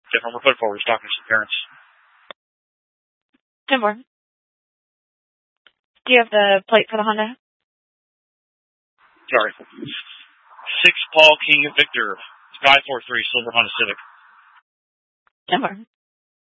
Different. We're put forward. Talking to some parents. 10-4. Do you have the plate for the Honda? Sorry. 6 Paul King Victor. Sky 43 Silver Honda Civic. 10-4.